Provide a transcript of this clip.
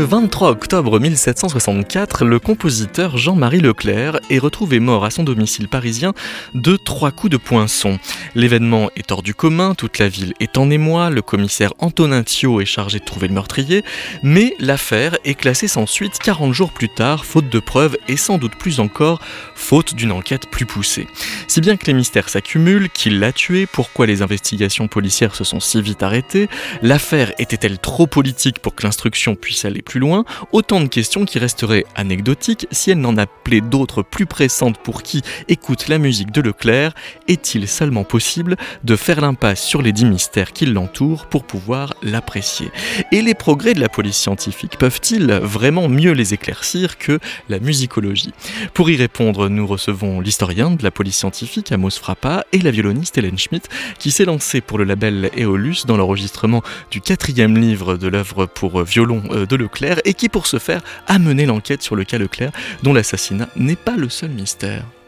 23 octobre 1764, le compositeur Jean-Marie Leclerc est retrouvé mort à son domicile parisien de 3 coups de poinçon. L'événement est hors du commun, toute la ville est en émoi, le commissaire Antonin Thiot est chargé de trouver le meurtrier, mais l'affaire est classée sans suite 40 jours plus tard, faute de preuves et sans doute plus encore, faute d'une enquête plus poussée. Si bien que les mystères s'accumulent, qui l'a tué, pourquoi les investigations policières se sont si vite arrêtées, l'affaire était-elle trop politique pour que l'instruction puisse aller plus loin, autant de questions qui resteraient anecdotiques si elle n'en appelait d'autres plus pressantes pour qui écoute la musique de Leclerc. Est-il seulement possible de faire l'impasse sur les 10 mystères qui l'entourent pour pouvoir l'apprécier ? Et les progrès de la police scientifique peuvent-ils vraiment mieux les éclaircir que la musicologie ? Pour y répondre, nous recevons l'historien de la police scientifique Amos Frappa et la violoniste Hélène Schmitt qui s'est lancée pour le label Éolus dans l'enregistrement du 4e livre de l'œuvre pour violon de Leclerc et qui pour ce faire a mené l'enquête sur le cas Leclerc dont l'assassinat n'est pas le seul mystère.